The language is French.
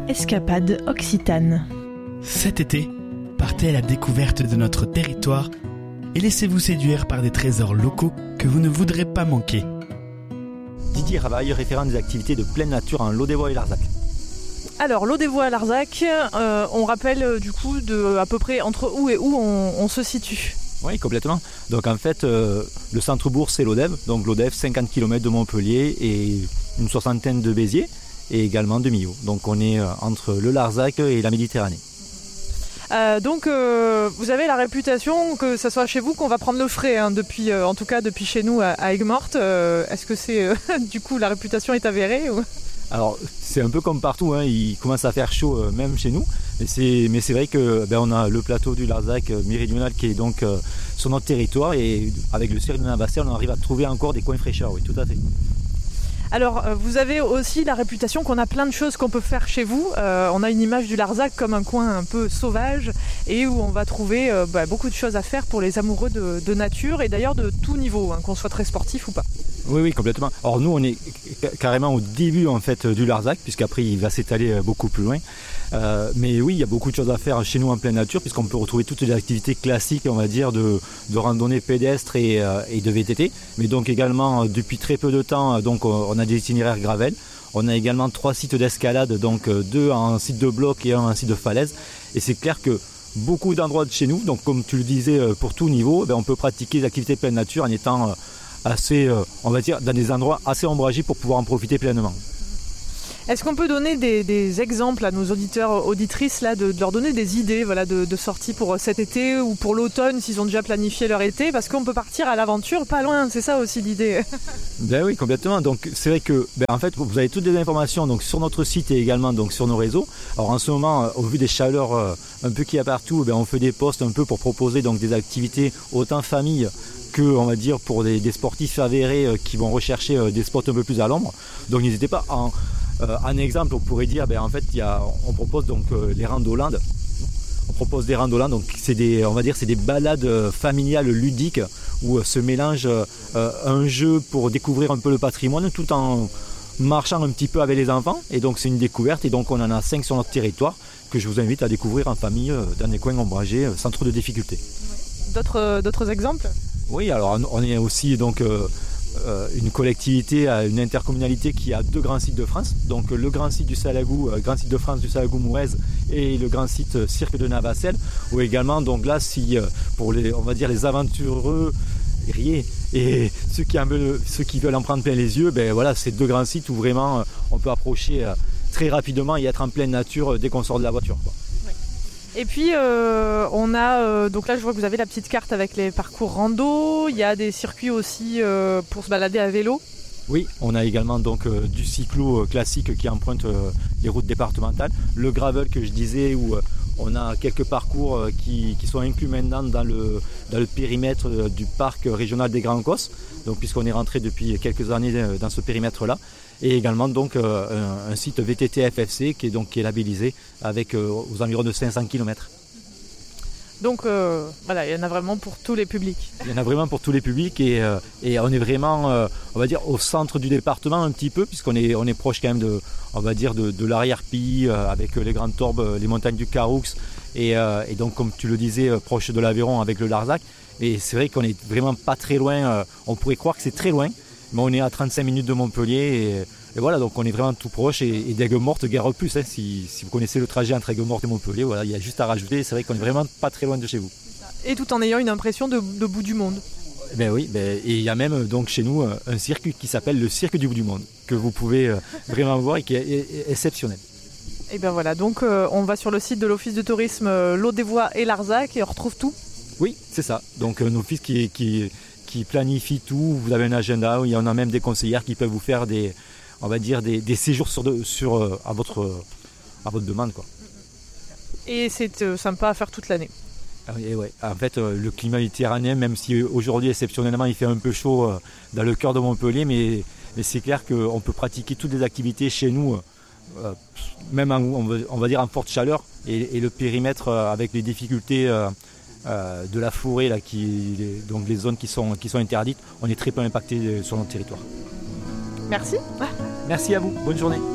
Escapade occitane. Cet été, partez à la découverte de notre territoire et laissez-vous séduire par des trésors locaux que vous ne voudrez pas manquer. Didier Ravaille, référent des activités de pleine nature en Lodévois et Larzac. Alors, Lodévois à Larzac, on rappelle du coup de à peu près entre où et où on se situe. Oui, complètement. Donc en fait, le centre-bourg c'est Lodève. Donc Lodève, 50 km de Montpellier et une soixantaine de Béziers et également de Millau. Donc on est entre le Larzac et la Méditerranée. Donc vous avez la réputation que ça soit chez vous qu'on va prendre le frais, hein, en tout cas depuis chez nous à Aigues-Mortes. Est-ce que c'est du coup la réputation est avérée ou... Alors c'est un peu comme partout, hein, il commence à faire chaud même chez nous. Mais c'est vrai que on a le plateau du Larzac méridional qui est donc sur notre territoire et avec le cirque de Navassel on arrive à trouver encore des coins fraîcheurs, oui tout à fait. Alors, vous avez aussi la réputation qu'on a plein de choses qu'on peut faire chez vous. On a une image du Larzac comme un coin un peu sauvage et où on va trouver beaucoup de choses à faire pour les amoureux de nature et d'ailleurs de tout niveau, hein, qu'on soit très sportif ou pas. Oui, complètement. Alors nous, on est carrément au début en fait du Larzac, puisqu'après il va s'étaler beaucoup plus loin. Mais oui, il y a beaucoup de choses à faire chez nous en pleine nature, puisqu'on peut retrouver toutes les activités classiques, on va dire, de randonnée pédestre et de VTT. Mais donc également, depuis très peu de temps, donc on a des itinéraires gravel. On a également 3 sites d'escalade, donc 2 en site de bloc et 1 en site de falaise. Et c'est clair que beaucoup d'endroits de chez nous, donc comme tu le disais, pour tout niveau, on peut pratiquer des activités de pleine nature en étant assez, on va dire, dans des endroits assez ombragés pour pouvoir en profiter pleinement. Est-ce qu'on peut donner des exemples à nos auditeurs, auditrices, là, de leur donner des idées de sorties pour cet été ou pour l'automne s'ils ont déjà planifié leur été? Parce qu'on peut partir à l'aventure pas loin, c'est ça aussi l'idée. Ben oui, complètement. Donc c'est vrai que en fait vous avez toutes les informations donc, sur notre site et également donc, sur nos réseaux. Alors en ce moment, au vu des chaleurs un peu qu'il y a partout, on fait des posts un peu pour proposer donc, des activités autant famille que on va dire pour des sportifs avérés qui vont rechercher des spots un peu plus à l'ombre. Donc n'hésitez pas à un exemple, on pourrait dire, en fait, on propose donc les randolandes. On propose des randolandes, donc c'est des balades familiales ludiques où se mélange un jeu pour découvrir un peu le patrimoine tout en marchant un petit peu avec les enfants. Et donc c'est une découverte et donc on en a 5 sur notre territoire que je vous invite à découvrir en famille dans des coins ombragés sans trop de difficultés. D'autres exemples ? Oui, alors on est aussi donc une collectivité, une intercommunalité qui a 2 grands sites de France, donc le grand site du Salagou, grand site de France du Salagou-Mourez et le grand site cirque de Navassel, où également donc là si pour les on va dire les aventureux et ceux qui veulent en prendre plein les yeux, voilà, c'est 2 grands sites où vraiment on peut approcher très rapidement et être en pleine nature dès qu'on sort de la voiture, quoi. Et puis on a, donc là je vois que vous avez la petite carte avec les parcours rando, il y a des circuits aussi pour se balader à vélo. Oui, on a également donc du cyclo classique qui emprunte les routes départementales, le gravel que je disais où on a quelques parcours qui sont inclus maintenant dans le périmètre du parc régional des Grands Cosses, donc puisqu'on est rentré depuis quelques années dans ce périmètre-là. Et également donc un site VTT FFC qui est labellisé avec aux environs de 500 km. Donc voilà, il y en a vraiment pour tous les publics. Il y en a vraiment pour tous les publics et on est vraiment, on va dire, au centre du département un petit peu, puisqu'on est proche quand même de l'arrière-pays avec les Grandes Torbes, les montagnes du Caroux et donc comme tu le disais, proche de l'Aveyron avec le Larzac. Et c'est vrai qu'on est vraiment pas très loin, on pourrait croire que c'est très loin, mais on est à 35 minutes de Montpellier et voilà, donc on est vraiment tout proche et d'Aigues-Mortes, guère plus, hein, si vous connaissez le trajet entre Aigues-Mortes et Montpellier, voilà, il y a juste à rajouter, c'est vrai qu'on est vraiment pas très loin de chez vous. Et tout en ayant une impression de bout du monde. Oui, et il y a même donc chez nous un cirque qui s'appelle le cirque du bout du monde, que vous pouvez vraiment voir et qui est exceptionnel. Et bien voilà, donc on va sur le site de l'Office de tourisme Lodévois et Larzac et on retrouve tout. Oui, c'est ça, donc un office qui planifie tout, vous avez un agenda où il y en a même des conseillères qui peuvent vous faire des séjours à votre demande, quoi. Et c'est sympa à faire toute l'année. Et ouais. En fait, le climat méditerranéen, même si aujourd'hui exceptionnellement il fait un peu chaud dans le cœur de Montpellier, mais c'est clair qu'on peut pratiquer toutes les activités chez nous, même on va dire en forte chaleur, et le périmètre avec les difficultés de la forêt, là, donc les zones qui sont interdites, on est très peu impacté sur notre territoire. Merci. Merci à vous, bonne journée.